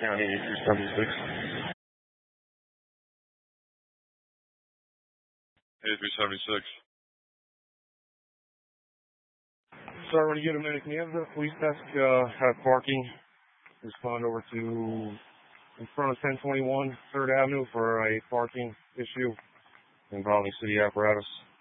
County 8376. 8376. Sorry, when you get a minute, can you have the police desk have parking? Respond over to in front of 1021 3rd Avenue for a parking issue involving city apparatus.